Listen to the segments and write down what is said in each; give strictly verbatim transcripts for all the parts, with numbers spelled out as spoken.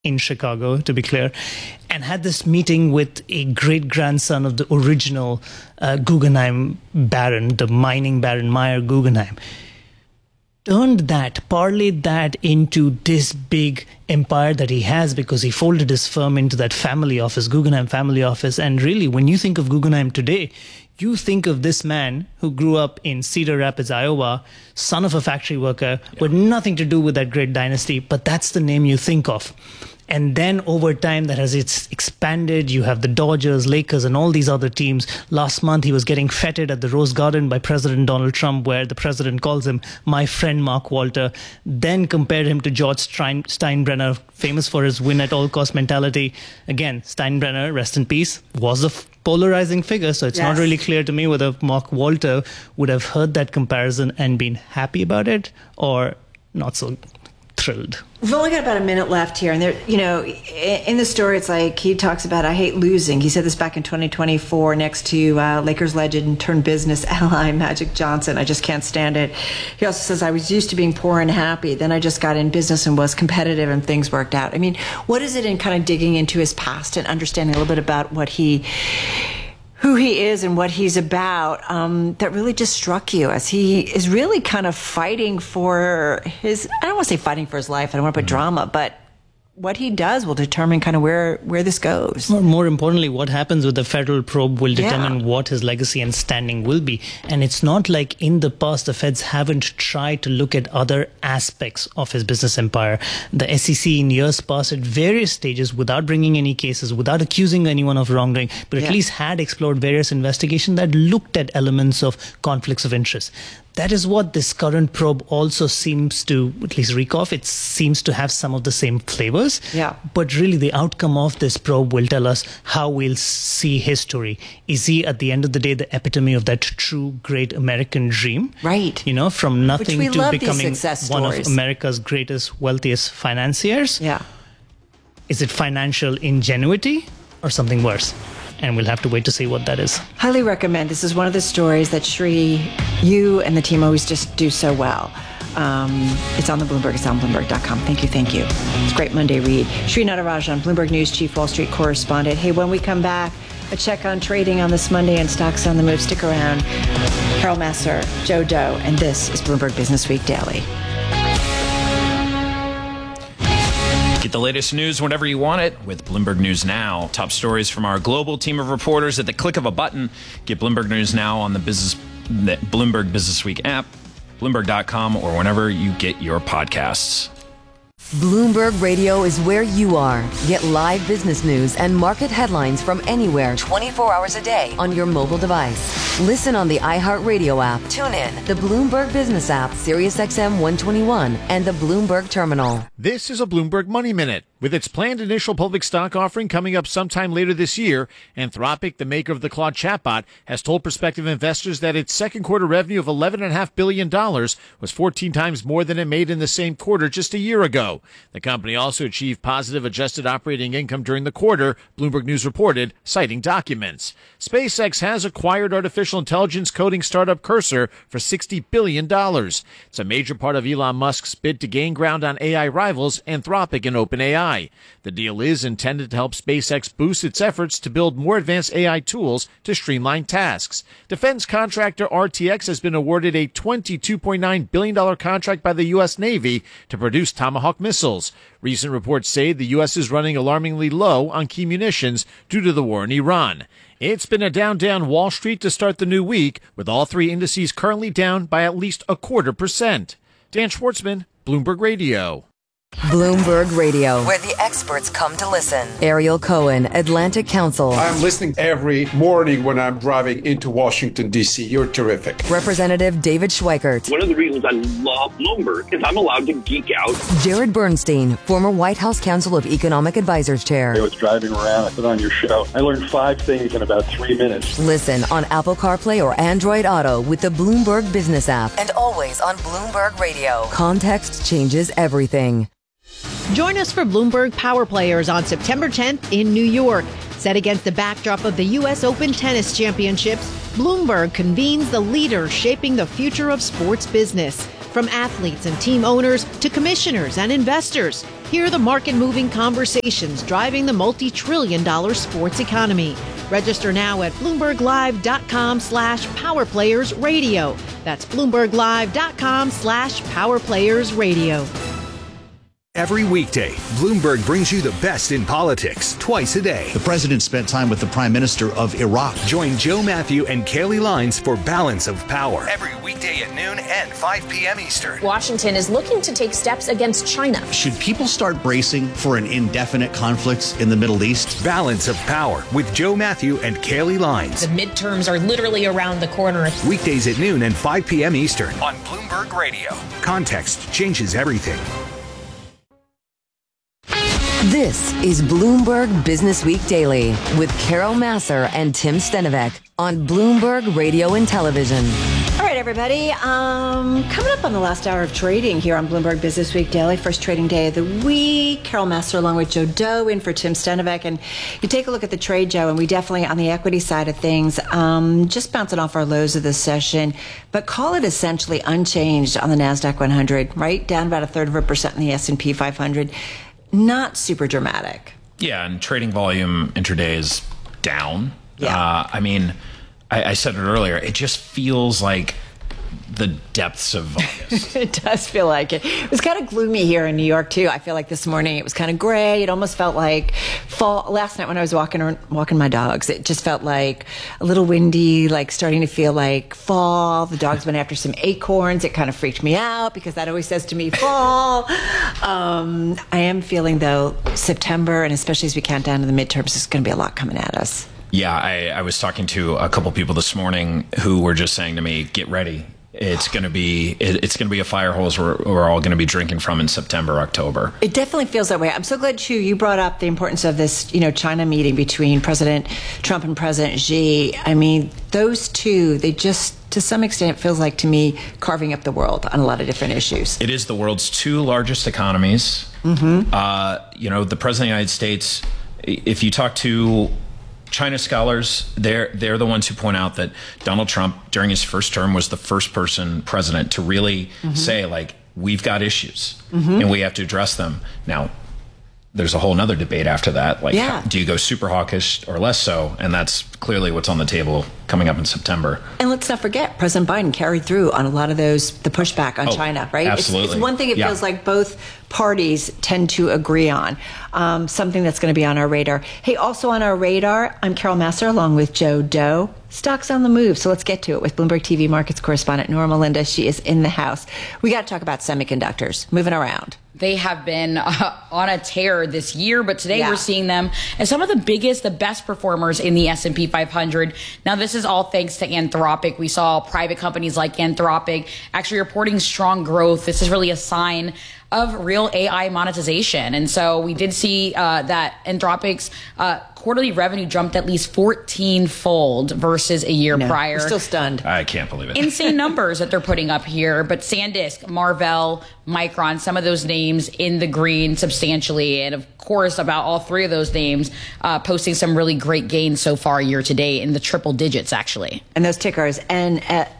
in Chicago, to be clear, and had this meeting with a great-grandson of the original uh, Guggenheim baron, the mining baron Meyer Guggenheim. Turned that, parlayed that into this big empire that he has because he folded his firm into that family office, Guggenheim family office. And really, when you think of Guggenheim today, you think of this man who grew up in Cedar Rapids, Iowa, son of a factory worker, yeah. with nothing to do with that great dynasty, but that's the name you think of. And then over time, that has it's expanded. You have the Dodgers, Lakers, and all these other teams. Last month, he was getting feted at the Rose Garden by President Donald Trump, where the president calls him my friend Mark Walter. Then compared him to George Stein- Steinbrenner, famous for his win-at-all-cost mentality. Again, Steinbrenner, rest in peace, was a f- polarizing figure. So it's yes. not really clear to me whether Mark Walter would have heard that comparison and been happy about it or not so thrilled. We've only got about a minute left here, and there, you know, in the story, it's like he talks about I hate losing. He said this back in twenty twenty-four next to uh, Lakers legend turned business ally Magic Johnson. I just can't stand it. He also says I was used to being poor and happy. Then I just got in business and was competitive, and things worked out. I mean, what is it in kind of digging into his past and understanding a little bit about what he, who he is and what he's about, um, that really just struck you as he is really kind of fighting for his, I don't want to say fighting for his life, I don't want to put mm-hmm. drama, but what he does will determine kind of where, where this goes. More, more importantly, what happens with the federal probe will determine yeah. what his legacy and standing will be. And it's not like in the past, the feds haven't tried to look at other aspects of his business empire. The S E C in years past at various stages, without bringing any cases, without accusing anyone of wrongdoing, but at yeah. least had explored various investigations that looked at elements of conflicts of interest. That is what this current probe also seems to, at least reek of. It seems to have some of the same flavors. Yeah. But really, the outcome of this probe will tell us how we'll see his story. Is he, at the end of the day, the epitome of that true great American dream? Right. You know, from nothing Which we to love becoming these success one stories. of America's greatest, wealthiest financiers? Yeah. Is it financial ingenuity or something worse? And we'll have to wait to see what that is. Highly recommend. This is one of the stories that Sri, you and the team always just do so well. Um, it's on the Bloomberg. It's on Bloomberg dot com. Thank you, thank you. It's a great Monday read. Sri Natarajan, Bloomberg News Chief Wall Street Correspondent. Hey, when we come back, a check on trading on this Monday and stocks on the move. Stick around. Carol Massar, Joe Doe, and this is Bloomberg Business Week Daily. Get the latest news whenever you want it with Bloomberg News Now. Top stories from our global team of reporters at the click of a button. Get Bloomberg News Now on the business the Bloomberg Business Week app, Bloomberg dot com, or whenever you get your podcasts. Bloomberg Radio is where you are. Get live business news and market headlines from anywhere twenty-four hours a day on your mobile device. Listen on the iHeartRadio app. Tune in the Bloomberg Business app, Sirius X M one twenty-one, and the Bloomberg Terminal. This is a Bloomberg Money Minute. With its planned initial public stock offering coming up sometime later this year, Anthropic, the maker of the Claude chatbot, has told prospective investors that its second quarter revenue of eleven point five billion dollars was fourteen times more than it made in the same quarter just a year ago. The company also achieved positive adjusted operating income during the quarter, Bloomberg News reported, citing documents. SpaceX has acquired artificial intelligence coding startup Cursor for sixty billion dollars. It's a major part of Elon Musk's bid to gain ground on A I rivals Anthropic and OpenAI. The deal is intended to help SpaceX boost its efforts to build more advanced A I tools to streamline tasks. Defense contractor R T X has been awarded a twenty-two point nine billion dollars contract by the U S Navy to produce Tomahawk missiles. Recent reports say the U S is running alarmingly low on key munitions due to the war in Iran. It's been a down day on Wall Street to start the new week, with all three indices currently down by at least a quarter percent. Dan Schwartzman, Bloomberg Radio. Bloomberg Radio, where the experts come to listen. Ariel Cohen, Atlantic Council. I'm listening every morning when I'm driving into Washington, D C. You're terrific. Representative David Schweikert. One of the reasons I love Bloomberg is I'm allowed to geek out. Jared Bernstein, former White House Council of Economic Advisors Chair. I was driving around, I put on your show. I learned five things in about three minutes. Listen on Apple CarPlay or Android Auto with the Bloomberg Business app. And always on Bloomberg Radio. Context changes everything. Join us for Bloomberg Power Players on September tenth in New York. Set against the backdrop of the U S Open Tennis Championships, Bloomberg convenes the leaders shaping the future of sports business. from athletes and team owners to commissioners and investors. Hear the market-moving conversations driving the multi-trillion dollar sports economy. Register now at BloombergLive.com slash PowerPlayersRadio. That's BloombergLive.com slash PowerPlayersRadio. Every weekday, Bloomberg brings you the best in politics twice a day. The president spent time with the prime minister of Iraq. Join Joe Matthew and Kaylee Lines for Balance of Power. Every weekday at noon and five p.m. Eastern. Washington is looking to take steps against China. Should people start bracing for an indefinite conflict in the Middle East? Balance of Power with Joe Matthew and Kaylee Lines. The midterms are literally around the corner. Weekdays at noon and five p.m. Eastern on Bloomberg Radio. Context changes everything. This is Bloomberg Business Week Daily with Carol Massar and Tim Stenovec on Bloomberg Radio and Television. All right, everybody. Um, coming up on the last hour of trading here on Bloomberg Business Week Daily, first trading day of the week. Carol Massar along with Joe Doe in for Tim Stenovec. And you take a look at the trade, Joe, and we definitely, on the equity side of things, um, just bouncing off our lows of this session, but call it essentially unchanged on the NASDAQ one hundred, right? Down about a third of a percent in the S and P five hundred. Not super dramatic. Yeah, and trading volume intraday is down. Yeah. Uh, I mean, I, I said it earlier, it just feels like the depths of August. It does feel like it. It was kind of gloomy here in New York, too. I feel like this morning it was kind of gray. It almost felt like fall. Last night when I was walking around, walking my dogs, it just felt like a little windy, like starting to feel like fall. The dogs went after some acorns. It kind of freaked me out because that always says to me fall. Um, I am feeling, though, September, and especially as we count down to the midterms, there's going to be a lot coming at us. Yeah, I, I was talking to a couple people this morning who were just saying to me, get ready. It's going to be it, it's going to be a fire hose we're, we're all going to be drinking from in September, October. It definitely feels that way. I'm so glad, too, you brought up the importance of this, you know, China meeting between President Trump and President Xi. I mean, those two, they just, to some extent, it feels like to me, carving up the world on a lot of different issues. It is the world's two largest economies. Mm-hmm. Uh, you know, the President of the United States, if you talk to China scholars, they're they're the ones who point out that Donald Trump, during his first term, was the first person president to really mm-hmm. say, like, we've got issues mm-hmm. and we have to address them. Now, there's a whole nother debate after that. Like, yeah. how, do you go super hawkish or less so? And that's clearly what's on the table coming up in September. And let's not forget, President Biden carried through on a lot of those, the pushback on oh, China, right? Absolutely. It's, it's one thing it yeah. feels like both parties tend to agree on, um, something that's going to be on our radar. Hey, also on our radar, I'm Carol Massar along with Joe Doe. Stocks on the move, so let's get to it with Bloomberg T V markets correspondent Nora Melinda. She is in the house. We got to talk about semiconductors, moving around. They have been uh, on a tear this year, but today yeah. we're seeing them as some of the biggest, the best performers in the S and P five hundred. Now, this is all thanks to Anthropic. We saw private companies like Anthropic actually reporting strong growth. This is really a sign of real A I monetization. And so we did see uh, that Anthropic's uh, quarterly revenue jumped at least fourteen fold versus a year no, prior. We're still stunned. I can't believe it. Insane numbers that they're putting up here. But SanDisk, Marvell, Micron, some of those names in the green substantially. And of course, about all three of those names uh, posting some really great gains so far year to date in the triple digits, actually. And those tickers, N-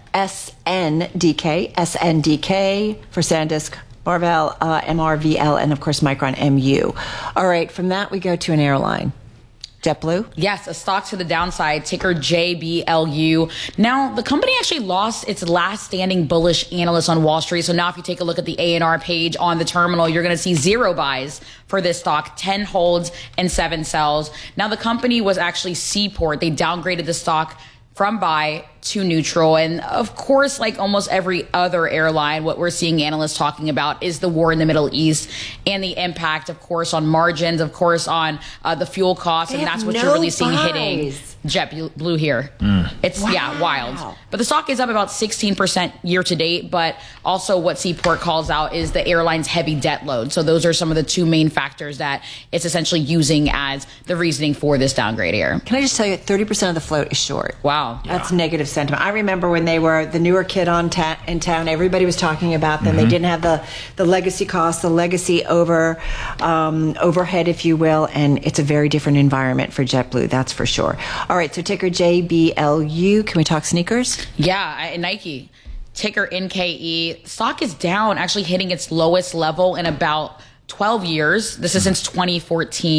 S N D K, S N D K for SanDisk, Marvell, uh, M R V L, and of course Micron, M U. All right, from that we go to an airline. JetBlue? Yes, a stock to the downside, ticker J B L U. Now, the company actually lost its last standing bullish analyst on Wall Street. So now if you take a look at the A and R page on the terminal, you're going to see zero buys for this stock, ten holds and seven sells. Now, the company was actually Seaport. They downgraded the stock from buy to neutral. And of course, like almost every other airline, what we're seeing analysts talking about is the war in the Middle East and the impact, of course, on margins, of course, on uh, the fuel costs. They and that's what no you're really seeing buys. hitting JetBlue here. Mm. It's, wow. yeah, wild. But the stock is up about sixteen percent year to date. But also what Seaport calls out is the airline's heavy debt load. So those are some of the two main factors that it's essentially using as the reasoning for this downgrade here. Can I just tell you, thirty percent of the float is short. Wow. That's yeah. negative sentiment. I remember when they were the newer kid on ta- in town, everybody was talking about them. Mm-hmm. They didn't have the, the legacy costs, the legacy over um, overhead, if you will, and it's a very different environment for JetBlue, that's for sure. All right, so ticker J B L U. Can we talk sneakers? Yeah, Nike. ticker N K E. Stock is down, actually hitting its lowest level in about twelve years. This is since twenty fourteen.